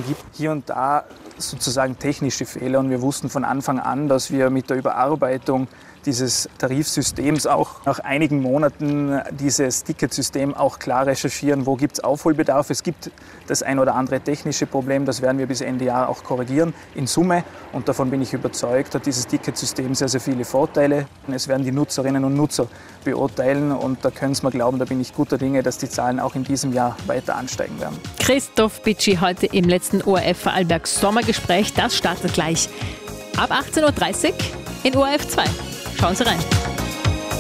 gibt hier und da sozusagen technische Fehler. Und wir wussten von Anfang an, dass wir mit der Überarbeitung dieses Tarifsystems auch nach einigen Monaten dieses Ticketsystem auch klar recherchieren, wo gibt es Aufholbedarf. Es gibt das ein oder andere technische Problem, das werden wir bis Ende Jahr auch korrigieren in Summe. Und davon bin ich überzeugt, hat dieses Ticketsystem sehr, sehr viele Vorteile. Es werden die Nutzerinnen und Nutzer beurteilen und da können Sie mir glauben, da bin ich guter Dinge, dass die Zahlen auch in diesem Jahr weiter ansteigen werden. Christoph Bitschi heute im letzten ORF Vorarlberg Sommergespräch. Das startet gleich ab 18.30 Uhr in ORF 2. Schauen Sie rein.